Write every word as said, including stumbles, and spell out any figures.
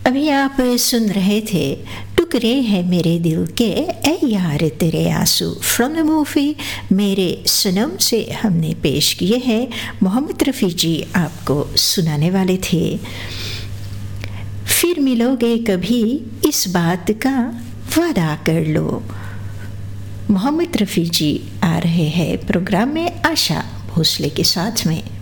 अभी आप सुन रहे थे टुकड़े हैं मेरे दिल के ए यार तेरे आंसू फ्रॉम द मूवी मेरे सनम से हमने पेश किए हैं। मोहम्मद रफ़ी जी आपको सुनाने वाले थे। फिर मिलोगे कभी इस बात का वादा कर लो। मोहम्मद रफ़ी जी आ रहे हैं प्रोग्राम में आशा भोसले के साथ में।